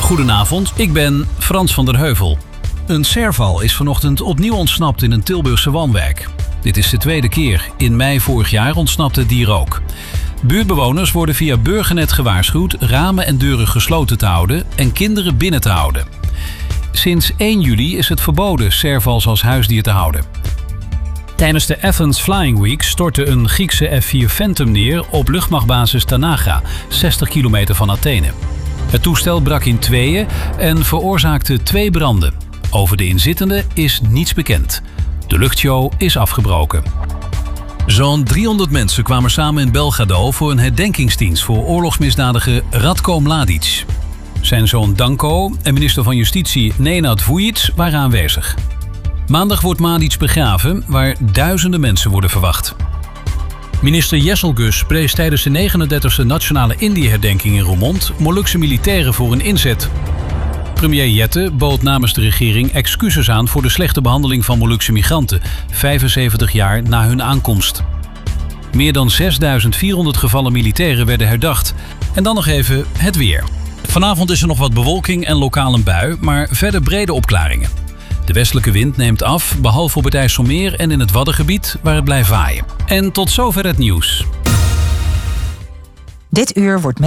Goedenavond, ik ben Frans van der Heuvel. Een serval is vanochtend opnieuw ontsnapt in een Tilburgse woonwijk. Dit is de tweede keer. In mei vorig jaar ontsnapte het dier ook. Buurtbewoners worden via Burgernet gewaarschuwd ramen en deuren gesloten te houden en kinderen binnen te houden. Sinds 1 juli is het verboden servals als huisdier te houden. Tijdens de Athens Flying Week stortte een Griekse F-4 Phantom neer op luchtmachtbasis Tanaga, 60 kilometer van Athene. Het toestel brak in tweeën en veroorzaakte 2 branden. Over de inzittenden is niets bekend. De luchtshow is afgebroken. Zo'n 300 mensen kwamen samen in Belgrado voor een herdenkingsdienst voor oorlogsmisdadiger Ratko Mladic. Zijn zoon Danko en minister van Justitie Nenad Vujic waren aanwezig. Maandag wordt Mladic begraven, waar duizenden mensen worden verwacht. Minister Jesselgus prees tijdens de 39e Nationale Indië-herdenking in Roermond Molukse militairen voor een inzet. Premier Jette bood namens de regering excuses aan voor de slechte behandeling van Molukse migranten, 75 jaar na hun aankomst. Meer dan 6.400 gevallen militairen werden herdacht. En dan nog even het weer. Vanavond is er nog wat bewolking en lokaal een bui, maar verder brede opklaringen. De westelijke wind neemt af, behalve op het IJsselmeer en in het Waddengebied, waar het blijft waaien. En tot zover het nieuws. Dit uur wordt